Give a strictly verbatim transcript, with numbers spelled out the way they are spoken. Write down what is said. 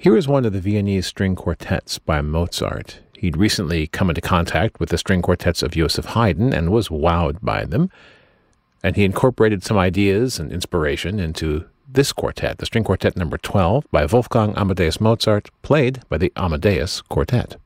Here is one of the Viennese string quartets by Mozart. He'd recently come into contact with the string quartets of Joseph Haydn and was wowed by them. And he incorporated some ideas and inspiration into this quartet, the string quartet number twelve by Wolfgang Amadeus Mozart, played by the Amadeus Quartet.